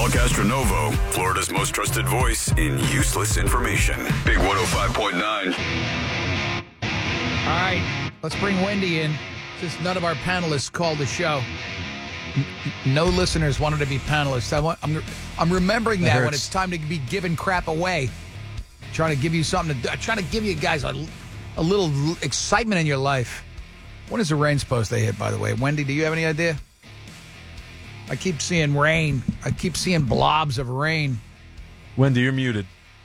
Paul Castronovo, Florida's most trusted voice in useless information. Big 105.9. All right, let's bring Wendy in, since none of our panelists called the show. No listeners wanted to be panelists. I'm remembering that when it's time to be giving crap away. Trying to give you something trying to give you guys a little excitement in your life. When is the rain supposed to hit, by the way? Wendy, do you have any idea? I keep seeing rain. I keep seeing blobs of rain. Wendy, you're muted.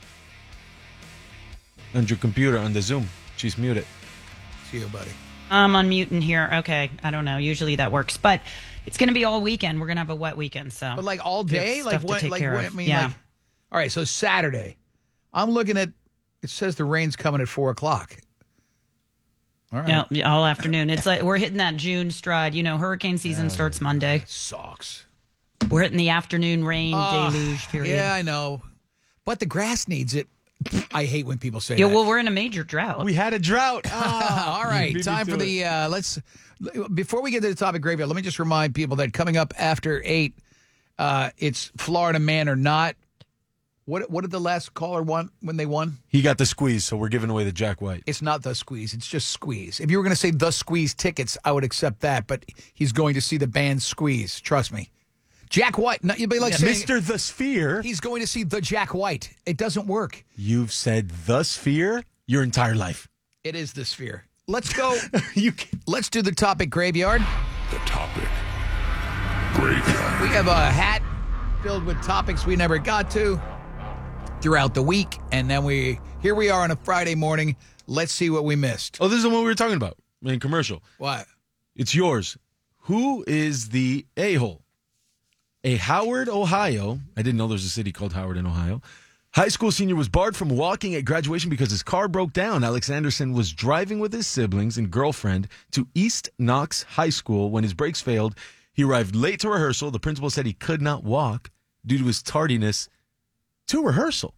On your computer, on the Zoom. She's muted. See you, buddy. I'm unmuting here. Okay. I don't know. Usually that works. But it's going to be all weekend. We're going to have a wet weekend. So. But like all day? Like what? Like what? I mean, yeah. Like, all right, so Saturday. I'm looking at, it says the rain's coming at 4 o'clock. All right. Yeah, all afternoon. It's like we're hitting that June stride. You know, hurricane season starts Monday. Sucks. We're hitting the afternoon rain deluge period. Yeah, I know. But the grass needs it. I hate when people say Yeah, that. well, we're in a major drought. We had a drought. All right, time for the before we get to the topic graveyard, let me just remind people that coming up after 8, it's Florida Man or Not. What did the last caller want when they won? He got the squeeze, so we're giving away the Jack White. It's not the squeeze. It's just Squeeze. If you were going to say the Squeeze tickets, I would accept that. But he's going to see the band Squeeze. Trust me. Jack White. Not, you'd be like saying, Mr. The Sphere. he's going to see the Jack White. It doesn't work. You've said The Sphere your entire life. It is the Sphere. Let's go. Let's do the topic graveyard. The topic graveyard. We have a hat filled with topics we never got to throughout the week, and then here we are on a Friday morning. Let's see what we missed. Oh, this is the one we were talking about in commercial. What? It's yours. Who is the a-hole? A Howard, Ohio. I didn't know there's a city called Howard in Ohio. High school senior was barred from walking at graduation because his car broke down. Alex Anderson was driving with his siblings and girlfriend to East Knox High School when his brakes failed. He arrived late to rehearsal. The principal said he could not walk due to his tardiness to rehearsal.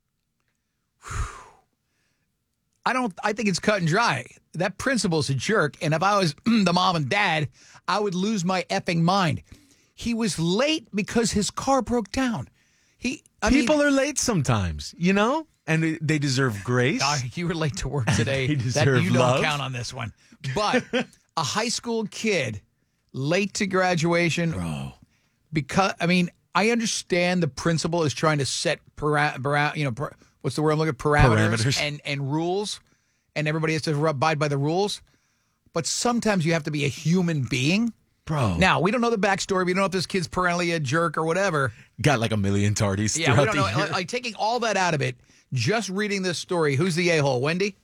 I think it's cut and dry. That principal's a jerk, and if I was the mom and dad, I would lose my effing mind. He was late because his car broke down. People are late sometimes, you know? And they deserve grace. You were late to work today. They deserve you love. don't count on this one. But a high school kid late to graduation. Bro. Because, I understand the principal is trying to set what's the word I'm looking at? Parameters. And rules, and everybody has to abide by the rules. But sometimes you have to be a human being. Bro. Now, we don't know the backstory. We don't know if this kid's perennially a jerk or whatever. Got like a million tardies Yeah, we throughout don't the know. year. Like, taking all that out of it, just reading this story, who's the a-hole? Wendy?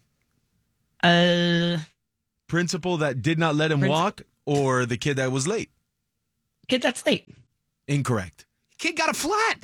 Principal that did not let him walk, or the kid that was late? Kid that's late. Incorrect. Kid got a flat.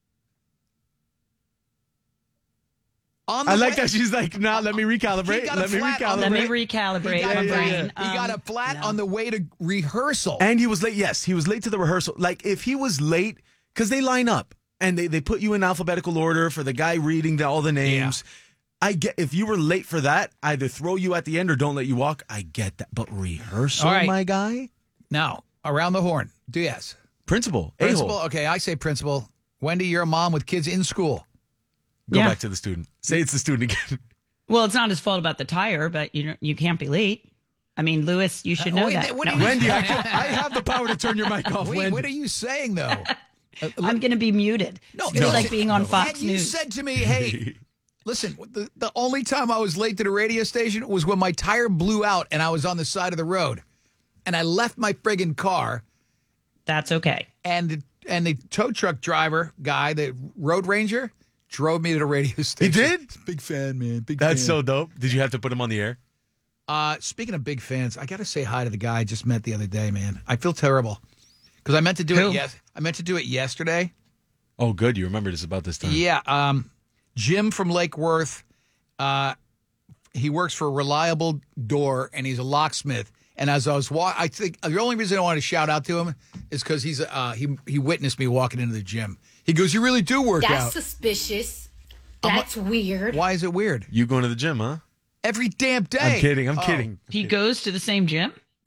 I like that she's like, nah, let me recalibrate. Let me recalibrate my brain. He got a flat on the way to rehearsal. And he was late. Yes, he was late to the rehearsal. Like, if he was late, because they line up and they put you in alphabetical order for the guy reading all the names. Yeah. I get, if you were late for that, either throw you at the end or don't let you walk. I get that. But rehearsal, my guy? Now, around the horn. Yes. Principal. Principal. Okay, I say principal. Wendy, you're a mom with kids in school. Go back to the student. Say it's the student again. Well, it's not his fault about the tire, but you can't be late. I mean, Lewis, you should know that. Wendy, I have the power to turn your mic off. Wait, what are you saying, though? I'm going to be muted. It's like being on Fox News. You said to me, hey, listen, the only time I was late to the radio station was when my tire blew out and I was on the side of the road. And I left my friggin' car. That's okay. And the tow truck driver guy, the road ranger, drove me to the radio station. He did? Big fan, man. Big fan. That's so dope. Did you have to put him on the air? Speaking of big fans, I got to say hi to the guy I just met the other day, man. I feel terrible because I meant to do it. I meant to do it yesterday. Oh, good. You remembered it's about this time. Yeah. Jim from Lake Worth. He works for Reliable Door, and he's a locksmith. And as I was I think the only reason I wanted to shout out to him is because he witnessed me walking into the gym. He goes, "You really do work out." That's suspicious. That's weird. Why is it weird? You going to the gym, huh? Every damn day. I'm kidding. I'm kidding. He goes to the same gym?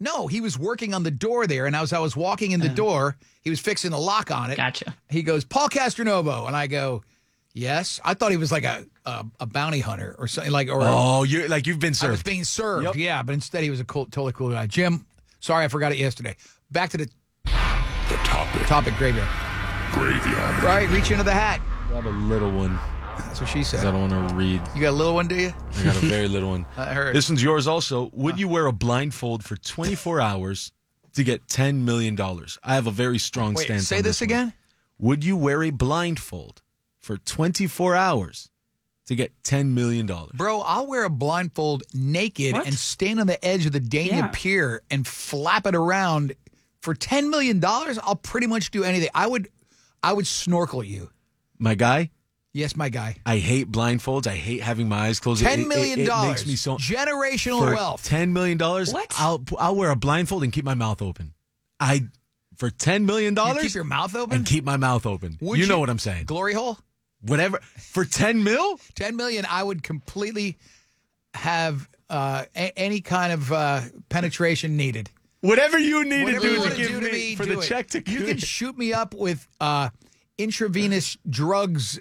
No, he was working on the door there, and as I was walking in the door, he was fixing the lock on it. Gotcha. He goes, Paul Castronovo, and I go, yes. I thought he was like a bounty hunter or something like. Oh, you've been I was served. being served, Yep. yeah. But instead, he was a totally cool guy. Jim, sorry I forgot it yesterday. Back to the topic graveyard. Right, reach into the hat. I got a little one. That's what she 'Cause I said. don't want to read. You got a little one, do you? I got a very little one. I heard. This one's yours also. Would you wear a blindfold for 24 hours to get $10 million? I have a very strong Wait, stance say on this one. again? Would you wear a blindfold for 24 hours to get $10 million? Bro, I'll wear a blindfold naked What? and stand on the edge of the Dania Yeah. Pier and flap it around. For $10 million, I'll pretty much do anything. I would snorkel you. My guy, Yes, my guy. I hate blindfolds. I hate having my eyes closed. $10 million. It makes me so... Generational For wealth. $10 million, What? I'll wear a blindfold and keep my mouth open. For $10 million, You keep your mouth open? and keep my mouth open. Would You know what I'm saying. Glory hole? Whatever. For 10 mil? 10 million, I would completely have any kind of penetration needed. Whatever you need Whatever to you do want to to give do to me me, for do the it. check to You can shoot me up with intravenous drugs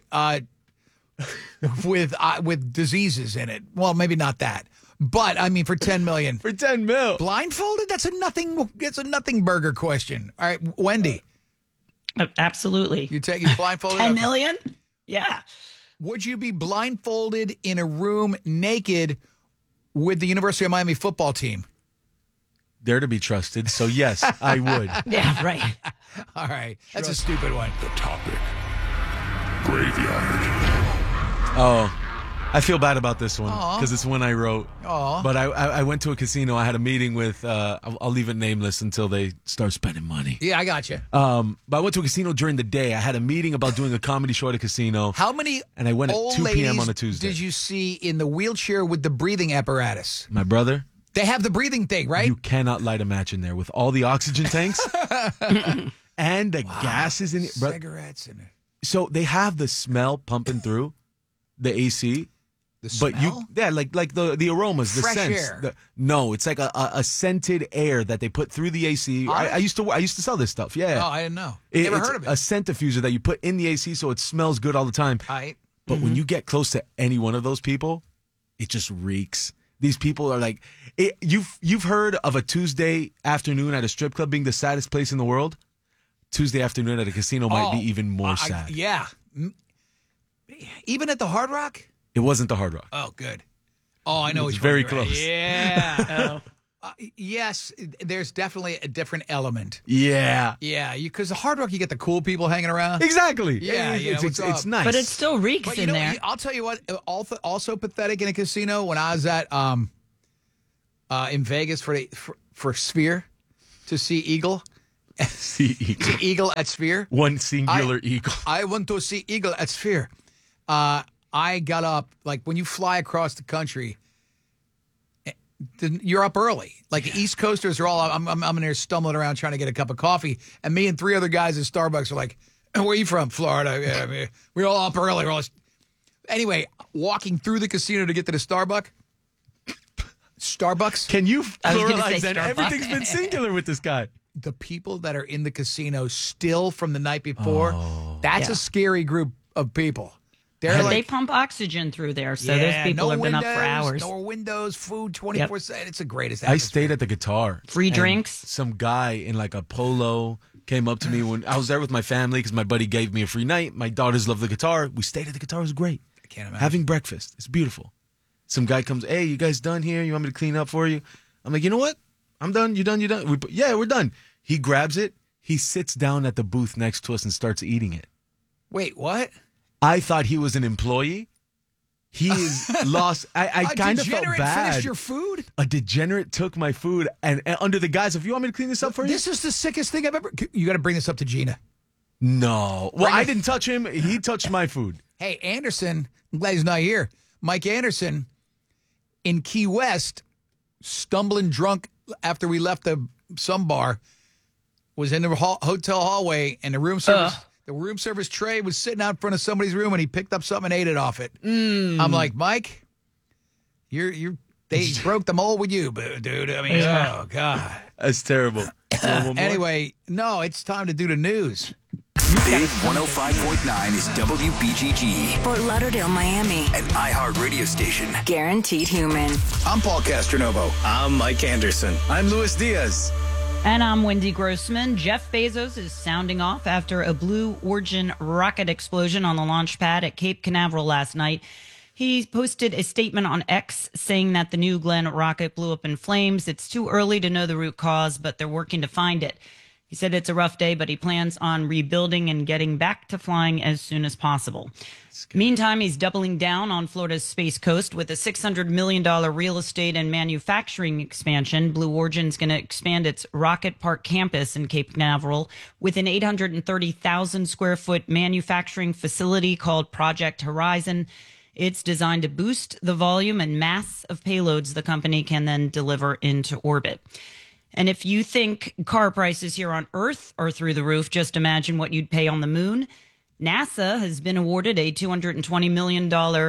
with diseases in it. Well, maybe not that, but I mean for 10 million. for 10 mil. Blindfolded? That's a nothing burger question. All right, Wendy, Absolutely. you blindfolded? 10 Okay. million? Yeah. Would you be blindfolded in a room naked with the University of Miami football team? They're to be trusted. So yes, I would. Yeah, right. All right, that's a stupid one. Oh, I feel bad about this one because it's one I wrote. Aw. But I went to a casino. I had a meeting with. I'll leave it nameless until they start spending money. Yeah, I got you. But I went to a casino during the day. I had a meeting about doing a comedy show at a casino. How many And I went at old 2 p.m. ladies on a Tuesday. did you see in the wheelchair with the breathing apparatus? My brother, They have the breathing thing, right? you cannot light a match in there with all the oxygen tanks and the gases in it. Bro, Cigarettes and so they have the smell pumping through the AC. the smell. But like the aromas, the Fresh scents. air. No, it's like a scented air that they put through the AC. I used to sell this stuff. Yeah, Oh, I didn't know. Never it's heard of it. a scent diffuser that you put in the AC so it smells good all the time. Right. But when you get close to any one of those people, it just reeks. These people are like, you've heard of a Tuesday afternoon at a strip club being the saddest place in the world? Tuesday afternoon at a casino might be even more sad. Yeah. Even at the Hard Rock? It wasn't the Hard Rock. Oh, good. Oh, I know It's which one very you're at. close. Yeah. Yes, there's definitely a different element. Yeah. Yeah, because the Hard Rock, you get the cool people hanging around. Exactly. Yeah, yeah, it's, what's it's up? nice. But it still reeks But you in know, there. I'll tell you what, also pathetic in a casino when I was at in Vegas for Sphere to see Eagle. See eagle. Eagle at Sphere. One singular eagle. I went to see Eagle at Sphere. I got up, like when you fly across the country, you're up early. Like the East Coasters are all, I'm in there stumbling around trying to get a cup of coffee. And me and three other guys at Starbucks are like, where are you from? Florida. Yeah, I mean, we're all up early. Anyway, walking through the casino to get to the Starbucks. Can you I was gonna pluralize say that? Starbucks. Everything's been singular with this guy. The people that are in the casino still from the night before, that's Yeah. a scary group of people. They're But like, they pump oxygen through there, so yeah, those people no have been up for windows, hours. No windows, food 24/7. It's the greatest. I atmosphere. stayed at the guitar. Free and drinks? Some guy in like a polo came up to me when I was there with my family because my buddy gave me a free night. My daughters love the guitar. We stayed at the guitar. It was great. I can't imagine. Having breakfast. It's beautiful. Some guy comes, hey, you guys done here? You want me to clean up for you? I'm like, you know what? I'm done. You done? You done? Yeah, we're done. He grabs it. He sits down at the booth next to us and starts eating it. Wait, what? I thought he was an employee. He is lost. I A kind of felt degenerate bad. Finished your food? A degenerate took my food and under the guise of, you want me to clean this up for you? This is the sickest thing I've ever. You got to bring this up to Gina. No. Well, Bring I it- didn't touch him. He touched my food. Hey, Anderson. I'm glad he's not here. Mike Anderson in Key West, stumbling drunk after we left some bar, was in the hotel hallway, and the room service tray was sitting out in front of somebody's room, and he picked up something and ate it off it. I'm like, Mike, they broke the mold with you, dude. I mean, oh God. That's terrible. Anyway, no, it's time to do the news. Big 105.9 is WBGG, Fort Lauderdale, Miami. an iHeart radio station. Guaranteed human. I'm Paul Castronovo. I'm Mike Anderson. I'm Luis Diaz. And I'm Wendy Grossman. Jeff Bezos is sounding off after a Blue Origin rocket explosion on the launch pad at Cape Canaveral last night. He posted a statement on X saying that the New Glenn rocket blew up in flames. It's too early to know the root cause, but they're working to find it. He said it's a rough day, but he plans on rebuilding and getting back to flying as soon as possible. Meantime, he's doubling down on Florida's Space Coast with a $600 million real estate and manufacturing expansion. Blue Origin's going to expand its Rocket Park campus in Cape Canaveral with an 830,000 square foot manufacturing facility called Project Horizon. It's designed to boost the volume and mass of payloads the company can then deliver into orbit. And if you think car prices here on Earth are through the roof, just imagine what you'd pay on the moon. NASA has been awarded a $220 million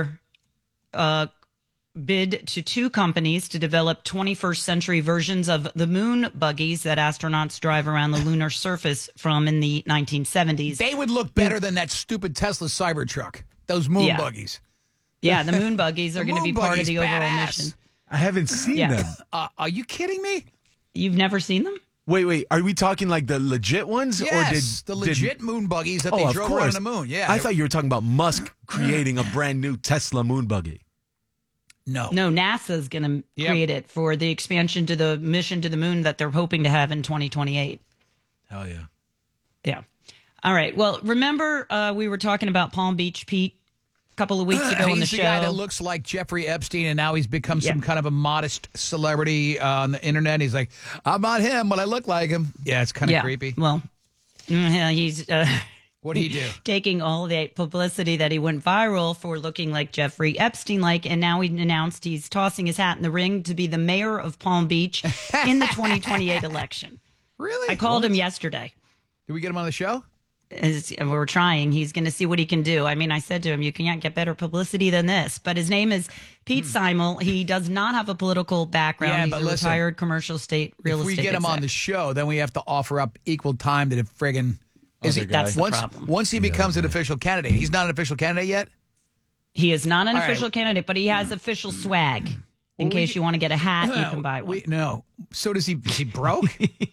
bid to two companies to develop 21st century versions of the moon buggies that astronauts drive around the lunar surface from in the 1970s. They would look better than that stupid Tesla Cybertruck. Those moon buggies. Yeah, the moon buggies are going to be part of the overall badass. mission. I haven't seen them. Are you kidding me? You've never seen them? Wait. Are we talking like the legit ones? Yes, the legit moon buggies that they drove around the moon. Yeah, I thought you were talking about Musk creating a brand new Tesla moon buggy. No, NASA's going to create it for the expansion to the mission to the moon that they're hoping to have in 2028. Hell yeah. Yeah. All right. Well, remember we were talking about Palm Beach Pete a couple of weeks ago on the show. He's the guy that looks like Jeffrey Epstein, and now he's become some kind of a modest celebrity on the internet. He's like, I'm not him, but I look like him. Yeah, it's kind of creepy. Well, he's what did he do? Taking all the publicity that he went viral for looking like Jeffrey Epstein-like, and now he announced he's tossing his hat in the ring to be the mayor of Palm Beach in the 2028 election. Really? I called him yesterday. Did we get him on the show? We're trying. He's going to see what he can do. I mean, I said to him, you can't get better publicity than this. But his name is Pete Simel. He does not have a political background. Yeah, he's but a listen, retired commercial real estate If we get him on the show, then we have to offer up equal time to the friggin' That's the problem. Once he becomes an official candidate, he's not an official candidate yet? He is not an official candidate, but he has official swag. In case you want to get a hat, you can buy one. No. So is he broke?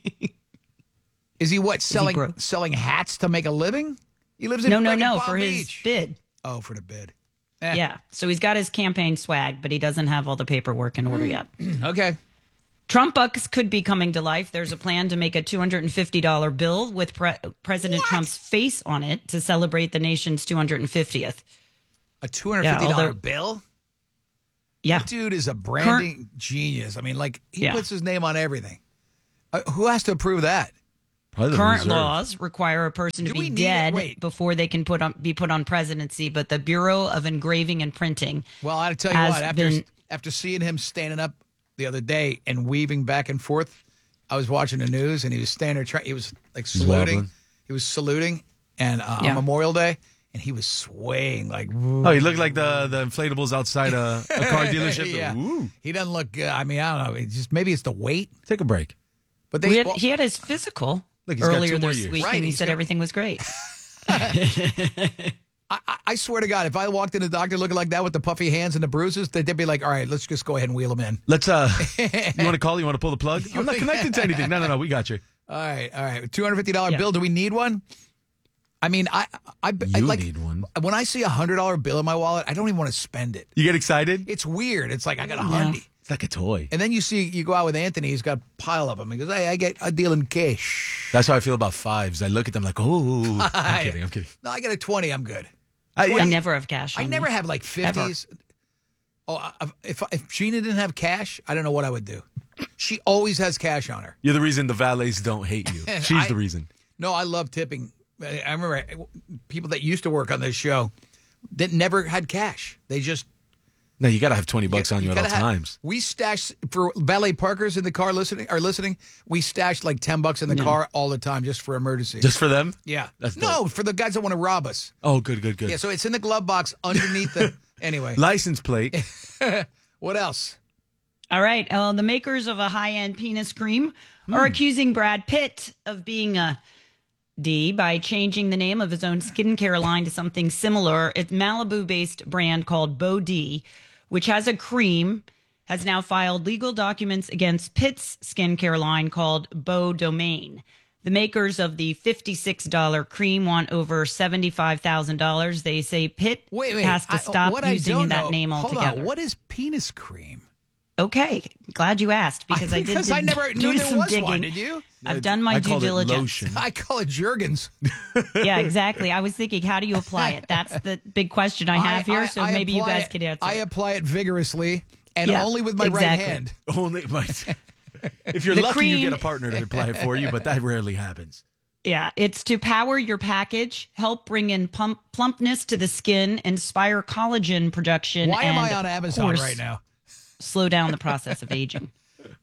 Is he selling hats to make a living? He lives in No, for Beach. his bid. Oh, for the bid. Yeah. So he's got his campaign swag, but he doesn't have all the paperwork in order yet. Okay. Trump bucks could be coming to life. There's a plan to make a $250 bill with President Trump's face on it to celebrate the nation's 250th. A $250 bill? Yeah. That dude is a branding genius. I mean, he puts his name on everything. Who has to approve that? Current laws require a person to be dead before they can be put on presidency, but the Bureau of Engraving and Printing. Well, I'll tell you what, after seeing him standing up the other day and weaving back and forth, I was watching the news and he was standing there, he was like saluting. He was saluting and on Memorial Day, and he was swaying like. Woo. Oh, he looked like the inflatables outside a car dealership. Yeah. He doesn't look good. I mean, I don't know. Maybe it's the weight. Take a break. But he had his physical. Earlier this week, and he said everything was great. I swear to God, if I walked in the doctor looking like that with the puffy hands and the bruises, they'd be like, all right, let's just go ahead and wheel him in. Let's, you want to call? You want to pull the plug? I'm not connected to anything. No, we got you. All right. $250 bill. Do we need one? I mean, I need one. When I see $100 bill in my wallet, I don't even want to spend it. You get excited? It's weird. It's like I got $100. It's like a toy. And then you go out with Anthony, he's got a pile of them. He goes, hey, I get a deal in cash. That's how I feel about fives. I look at them like, oh, I'm kidding. No, I get a 20, I'm good. I never have cash. I never have like 50s. Ever. Oh, if Gina didn't have cash, I don't know what I would do. She always has cash on her. You're the reason the valets don't hate you. She's the reason. No, I love tipping. I remember people that used to work on this show that never had cash. They just... No, you got to have $20 on you at all times. We stash for valet parkers in the car listening. We stash like $10 in the car all the time just for emergencies. Just for them? Yeah. That's dope. For the guys that want to rob us. Oh, good. Yeah, so it's in the glove box underneath the... Anyway. License plate. What else? All right. The makers of a high-end penis cream are accusing Brad Pitt of being a D by changing the name of his own skincare line to something similar. It's Malibu-based brand called Bo D, which has a cream, has now filed legal documents against Pitt's skincare line called Bo Domain. The makers of the $56 cream want over $75,000. They say Pitt has to stop using that name altogether. Hold on. What is penis cream? Okay, glad you asked because I did. Because I never knew there was digging. one. Did you? I've done my due diligence. Lotion. I call it Jergens. Yeah, exactly. I was thinking, how do you apply it? That's the big question I have here. So maybe you guys could answer. I apply it vigorously and only with my right hand. Only if you're lucky, you get a partner to apply it for you, but that rarely happens. Yeah, it's to power your package, help bring in plumpness to the skin, inspire collagen production. Why am and I on Amazon right now? Slow down the process of aging.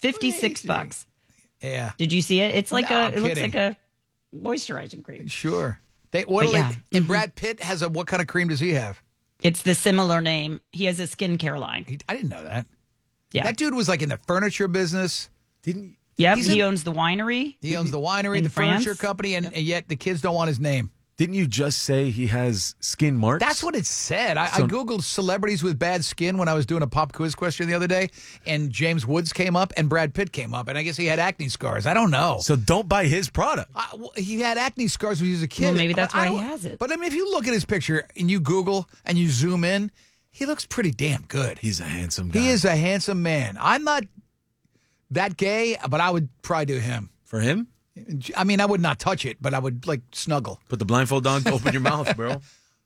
$56. Yeah. Did you see it? It's like it looks like a moisturizing cream. Sure. And Brad Pitt has what kind of cream does he have? It's the similar name. He has a skincare line. I didn't know that. Yeah. That dude was like in the furniture business. Yep, he owns the winery. He owns the winery, the furniture company, and yet the kids don't want his name. Didn't you just say he has skin marks? That's what it said. I Googled celebrities with bad skin when I was doing a pop quiz question the other day, and James Woods came up and Brad Pitt came up, and I guess he had acne scars. I don't know. So don't buy his product. He had acne scars when he was a kid. Well, maybe that's why he has it. But I mean, if you look at his picture and you Google and you zoom in, he looks pretty damn good. He's a handsome guy. He is a handsome man. I'm not that gay, but I would probably do him. For him? I mean, I would not touch it, but I would snuggle. Put the blindfold on, open your mouth, bro.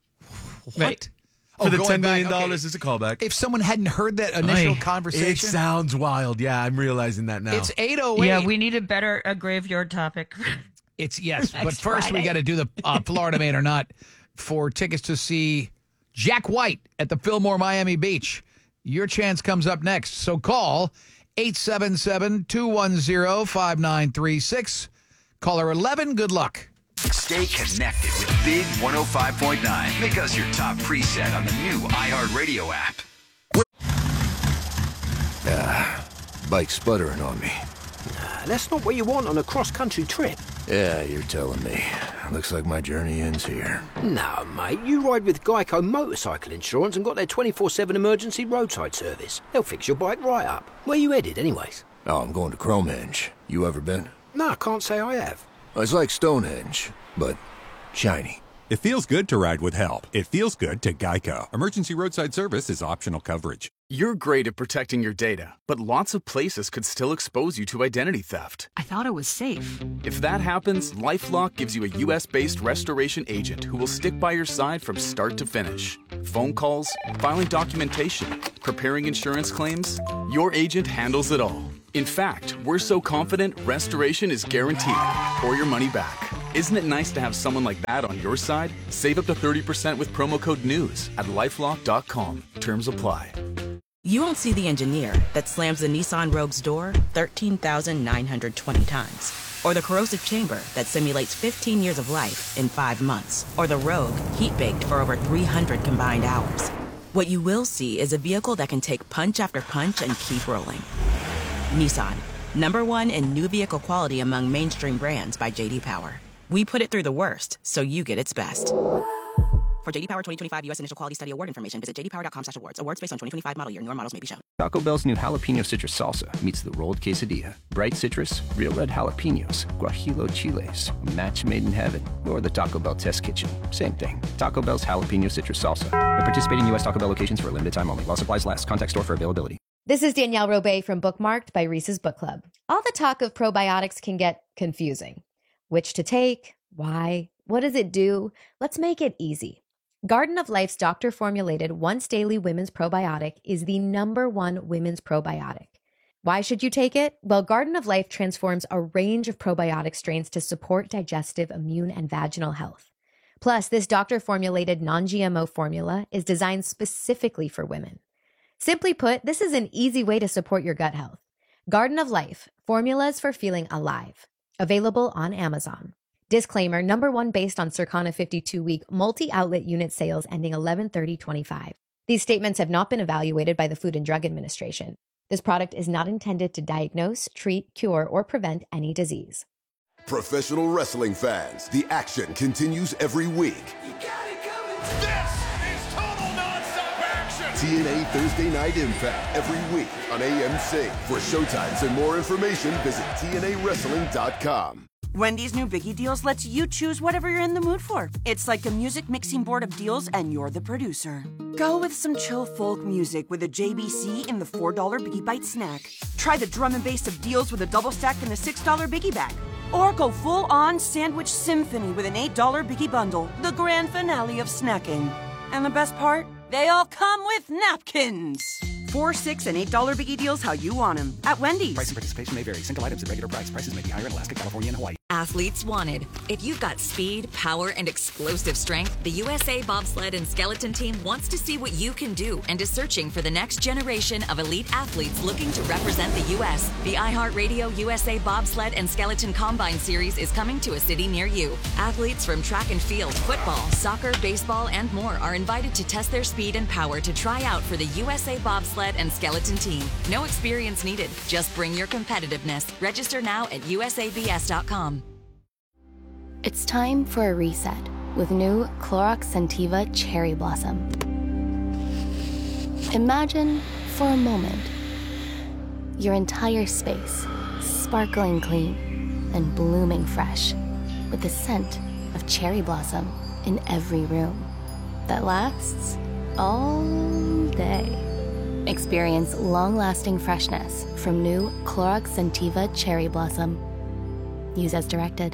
What? For the $10 million, it's a callback. If someone hadn't heard that initial conversation. It sounds wild. Yeah, I'm realizing that now. It's 8:08. Yeah, we need a graveyard topic. Yes, but first we got to do the Florida Man or Not for tickets to see Jack White at the Fillmore Miami Beach. Your chance comes up next, so call 877-210-5936. Caller 11, good luck. Stay connected with Big 105.9. Make us your top preset on the new iHeartRadio app. Bike's sputtering on me. That's not what you want on a cross-country trip. Yeah, you're telling me. Looks like my journey ends here. No, mate, you ride with Geico Motorcycle Insurance and got their 24/7 emergency roadside service. They'll fix your bike right up. Where you headed, anyways? Oh, I'm going to Cromenge. You ever been? No, I can't say I have. It's like Stonehenge, but shiny. It feels good to ride with help. It feels good to Geico. Emergency roadside service is optional coverage. You're great at protecting your data, but lots of places could still expose you to identity theft. I thought it was safe. If that happens, LifeLock gives you a U.S.-based restoration agent who will stick by your side from start to finish. Phone calls, filing documentation, preparing insurance claims, your agent handles it all. In fact, we're so confident restoration is guaranteed or your money back. Isn't it nice to have someone like that on your side? Save up to 30% with promo code NEWS at LifeLock.com. Terms apply. You won't see the engineer that slams the Nissan Rogue's door 13,920 times. Or the corrosive chamber that simulates 15 years of life in 5 months. Or the Rogue heat-baked for over 300 combined hours. What you will see is a vehicle that can take punch after punch and keep rolling. Nissan, #1 in new vehicle quality among mainstream brands by J.D. Power. We put it through the worst, so you get its best. For J.D. Power 2025 U.S. Initial Quality Study Award information, visit jdpower.com/awards. Awards based on 2025 model year. Newer models may be shown. Taco Bell's new jalapeno citrus salsa meets the rolled quesadilla. Bright citrus, real red jalapenos, guajillo chiles, a match made in heaven. Or the Taco Bell test kitchen. Same thing. Taco Bell's jalapeno citrus salsa. At participating U.S. Taco Bell locations for a limited time only. While supplies last. Contact store for availability. This is Danielle Robay from Bookmarked by Reese's Book Club. All the talk of probiotics can get confusing. Which to take? Why? What does it do? Let's make it easy. Garden of Life's doctor-formulated once-daily women's probiotic is the #1 women's probiotic. Why should you take it? Well, Garden of Life transforms a range of probiotic strains to support digestive, immune, and vaginal health. Plus, this doctor-formulated non-GMO formula is designed specifically for women. Simply put, this is an easy way to support your gut health. Garden of Life, formulas for feeling alive. Available on Amazon. Disclaimer, #1 based on Circana 52-week multi-outlet unit sales ending 11/30/25. These statements have not been evaluated by the Food and Drug Administration. This product is not intended to diagnose, treat, cure, or prevent any disease. Professional wrestling fans, the action continues every week. This is total nonstop action! TNA Thursday Night Impact every week on AMC. For showtimes and more information, visit TNAWrestling.com. Wendy's new Biggie Deals lets you choose whatever you're in the mood for. It's like a music mixing board of deals, and you're the producer. Go with some chill folk music with a JBC in the $4 Biggie Bite snack. Try the drum and bass of deals with a double stack in the $6 Biggie Bag. Or go full-on sandwich symphony with an $8 Biggie Bundle, the grand finale of snacking. And the best part? They all come with napkins. $4, $6, and $8 Biggie Deals how you want them at Wendy's. Price and participation may vary. Single items at regular price. Prices may be higher in Alaska, California, and Hawaii. Athletes wanted. If you've got speed, power, and explosive strength, the USA Bobsled and Skeleton Team wants to see what you can do and is searching for the next generation of elite athletes looking to represent the U.S. The iHeartRadio USA Bobsled and Skeleton Combine Series is coming to a city near you. Athletes from track and field, football, soccer, baseball, and more are invited to test their speed and power to try out for the USA Bobsled and Skeleton Team. No experience needed. Just bring your competitiveness. Register now at usabs.com. It's time for a reset with new Clorox Scentiva Cherry Blossom. Imagine, for a moment, your entire space sparkling clean and blooming fresh with the scent of cherry blossom in every room that lasts all day. Experience long-lasting freshness from new Clorox Scentiva Cherry Blossom. Use as directed.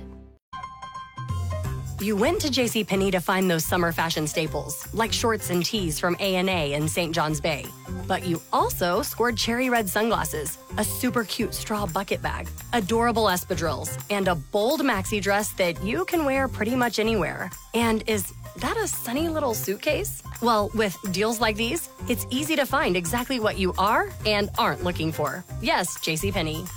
You went to JCPenney to find those summer fashion staples, like shorts and tees from A&A and St. John's Bay. But you also scored cherry red sunglasses, a super cute straw bucket bag, adorable espadrilles, and a bold maxi dress that you can wear pretty much anywhere. And is that a sunny little suitcase? Well, with deals like these, it's easy to find exactly what you are and aren't looking for. Yes, JCPenney.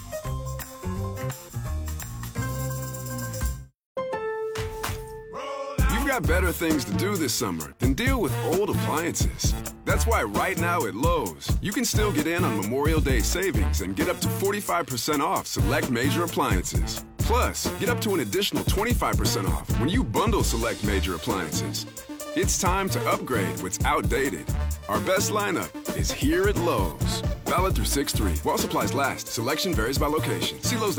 Got better things to do this summer than deal with old appliances. That's why right now at Lowe's, you can still get in on Memorial Day savings and get up to 45% off select major appliances. Plus, get up to an additional 25% off when you bundle select major appliances. It's time to upgrade what's outdated. Our best lineup is here at Lowe's. Valid through 6/3. While supplies last, selection varies by location. See Lowe's.com.